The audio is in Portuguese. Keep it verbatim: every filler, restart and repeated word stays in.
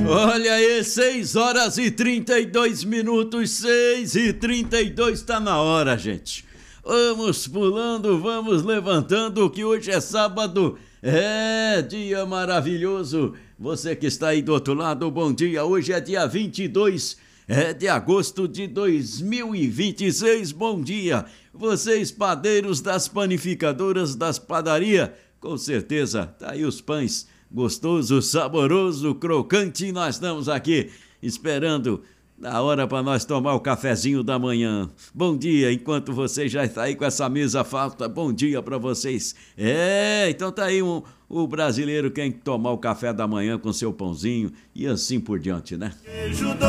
Olha aí, seis horas e trinta e dois minutos, seis e trinta e dois, tá na hora, gente. Vamos pulando, vamos levantando, que hoje é sábado, é dia maravilhoso. Você que está aí do outro lado, bom dia. Hoje é dia vinte e dois é de agosto de dois mil e vinte e seis, bom dia. Vocês padeiros das panificadoras, das padarias, com certeza, tá aí os pães gostoso, saboroso, crocante. Nós estamos aqui esperando a hora para nós tomar o cafezinho da manhã. Bom dia, enquanto você já está aí com essa mesa farta, bom dia para vocês. É, então tá aí um, o brasileiro quer tomar o café da manhã com seu pãozinho e assim por diante, né?